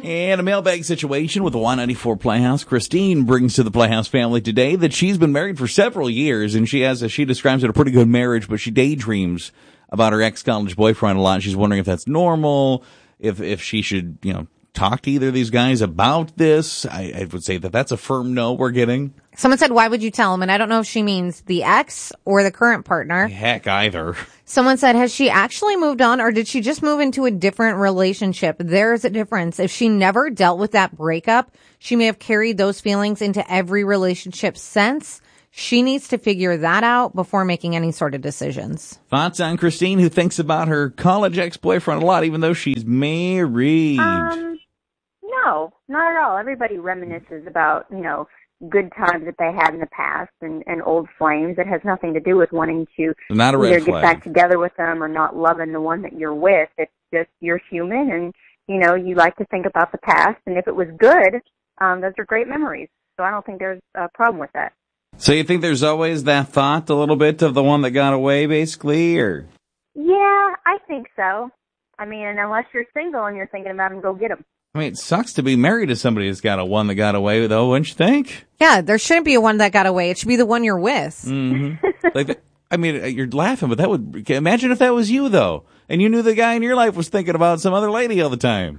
And a mailbag situation with the Y94 Playhouse. Christine brings to the Playhouse family today that she's been married for several years, and she has, as she describes it, a pretty good marriage, but she daydreams about her ex-college boyfriend a lot. She's wondering if that's normal, if she should, talk to either of these guys about this. I would say that that's a firm no we're getting. Someone said, why would you tell him? And I don't know if she means the ex or the current partner. Heck, either. Someone said, has she actually moved on or did she just move into a different relationship? There's a difference. If she never dealt with that breakup, she may have carried those feelings into every relationship since. She needs to figure that out before making any sort of decisions. Thoughts on Christine, who thinks about her college ex-boyfriend a lot, even though she's married? No, not at all. Everybody reminisces about, good times that they had in the past and old flames. It has nothing to do with wanting to not a either red flag. Get back together with them or not loving the one that you're with. It's just you're human and, you like to think about the past. And if it was good, those are great memories. So I don't think there's a problem with that. So you think there's always that thought, a little bit of the one that got away, basically, or? Yeah, I think so. I mean, unless you're single and you're thinking about them, go get them. I mean, it sucks to be married to somebody that's got a one that got away, though, wouldn't you think? Yeah, there shouldn't be a one that got away. It should be the one you're with. Mm-hmm. You're laughing, but imagine if that was you, though, and you knew the guy in your life was thinking about some other lady all the time.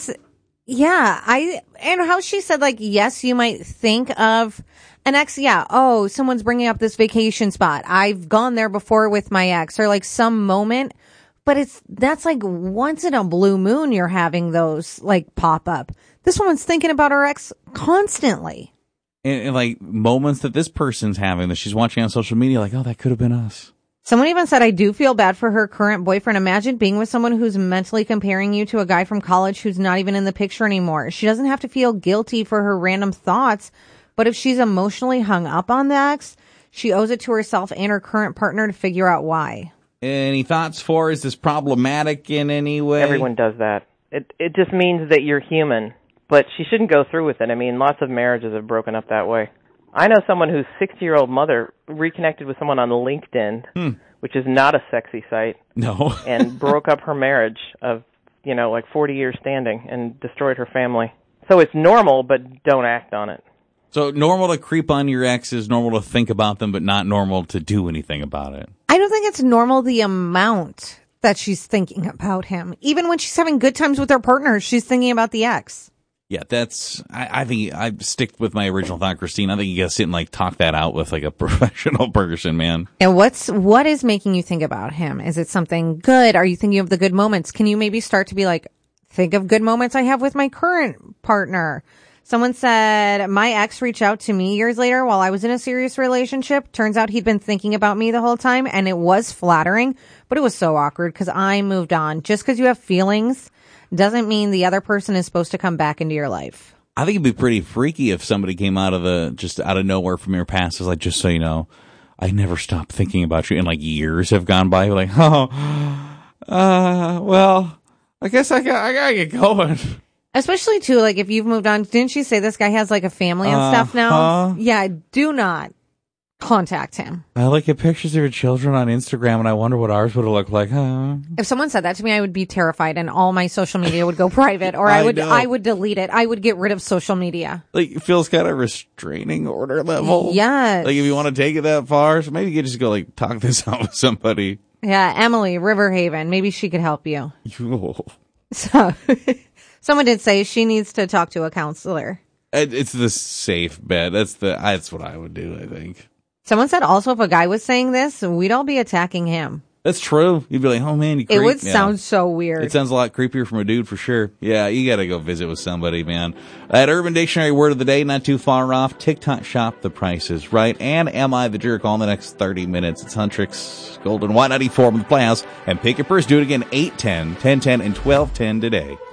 And how she said, yes, you might think of an ex. Yeah. Oh, someone's bringing up this vacation spot. I've gone there before with my ex, or some moment. But that's once in a blue moon you're having those pop up. This woman's thinking about her ex constantly. And moments that this person's having that she's watching on social media, oh, that could have been us. Someone even said, I do feel bad for her current boyfriend. Imagine being with someone who's mentally comparing you to a guy from college who's not even in the picture anymore. She doesn't have to feel guilty for her random thoughts, but if she's emotionally hung up on the ex, she owes it to herself and her current partner to figure out why. Any thoughts for, is this problematic in any way? Everyone does that. It just means that you're human, but she shouldn't go through with it. I mean, lots of marriages have broken up that way. I know someone whose 60-year-old mother reconnected with someone on LinkedIn, which is not a sexy site. No. And broke up her marriage of, 40 years standing and destroyed her family. So it's normal, but don't act on it. So normal to creep on your ex is normal to think about them, but not normal to do anything about it. I don't think it's normal the amount that she's thinking about him. Even when she's having good times with her partner, she's thinking about the ex. Yeah, I think I stick with my original thought, Christine. I think you gotta sit and talk that out with a professional person, man. And what is making you think about him? Is it something good? Are you thinking of the good moments? Can you maybe start to be think of good moments I have with my current partner? Someone said, my ex reached out to me years later while I was in a serious relationship. Turns out he'd been thinking about me the whole time, and it was flattering, but it was so awkward because I moved on. Just because you have feelings doesn't mean the other person is supposed to come back into your life. I think it'd be pretty freaky if somebody came out of nowhere from your past. Is just so you know, I never stopped thinking about you, and years have gone by. Well, I guess I gotta get going. Especially, too, if you've moved on. Didn't she say this guy has, a family and stuff now? Yeah, do not contact him. I look at pictures of your children on Instagram, and I wonder what ours would have looked like, huh? If someone said that to me, I would be terrified, and all my social media would go private, or I would delete it. I would get rid of social media. It feels kind of restraining order level. Yes. If you want to take it that far, so maybe you could just go, talk this out with somebody. Yeah, Emily, Riverhaven. Maybe she could help you. So... Someone did say she needs to talk to a counselor. It's the safe bet. That's what I would do, I think. Someone said also if a guy was saying this, we'd all be attacking him. That's true. You'd be like, oh man, you creep. It would sound so weird. It sounds a lot creepier from a dude for sure. Yeah, you gotta go visit with somebody, man. That Urban Dictionary word of the day, not too far off. TikTok shop, the price is right. And Am I the Jerk all in the next 30 minutes. It's Huntrix, Golden, Y94 on the Playhouse. And pick your purse. Do it again, 8:10, 10:10, and 12:10 today.